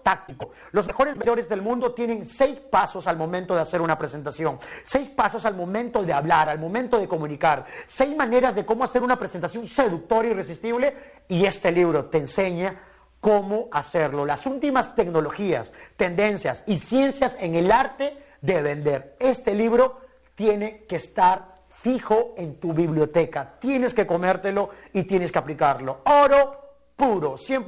táctico. Los mejores vendedores del mundo tienen 6 pasos al momento de hacer una presentación, 6 pasos al momento de hablar, al momento de comunicar, 6 maneras de cómo hacer una presentación seductora e irresistible, y este libro te enseña cómo hacerlo. Las últimas tecnologías, tendencias y ciencias en el arte de vender. Este libro tiene que estar fijo en tu biblioteca. Tienes que comértelo y tienes que aplicarlo. Oro puro, 100%.